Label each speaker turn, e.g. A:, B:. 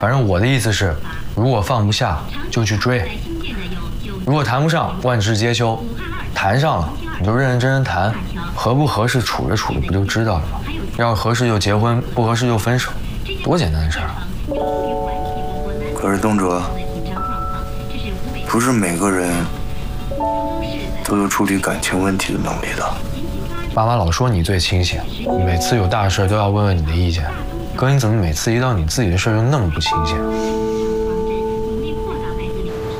A: 反正我的意思是，如果放不下就去追，如果谈不上，万事皆休；谈上了，你就认认真真谈，合不合适处着处着不就知道了吗？要是合适就结婚，不合适就分手，多简单的事儿啊！
B: 可是东哲，不是每个人都有处理感情问题的能力的。
A: 爸妈老说你最清醒，每次有大事都要问问你的意见，可你怎么每次一到你自己的事就那么不清醒？